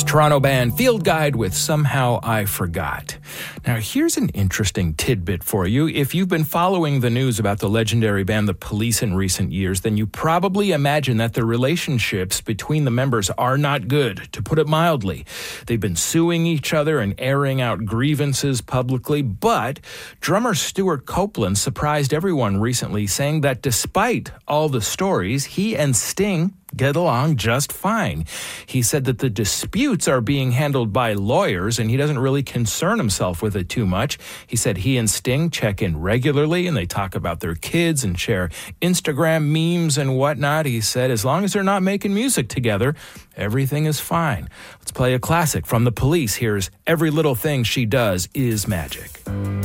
Toronto band Field Guide with Somehow I Forgot. Now, here's an interesting tidbit for you. If you've been following the news about the legendary band The Police in recent years, then you probably imagine that the relationships between the members are not good, to put it mildly. They've been suing each other and airing out grievances publicly, but drummer Stuart Copeland surprised everyone recently, saying that despite all the stories, he and Sting get along just fine. He said that the disputes are being handled by lawyers and he doesn't really concern himself with it too much. He said he and Sting check in regularly and they talk about their kids and share Instagram memes and whatnot. He said as long as they're not making music together, everything is fine. Let's play a classic from The Police. Here's Every Little Thing She Does Is Magic.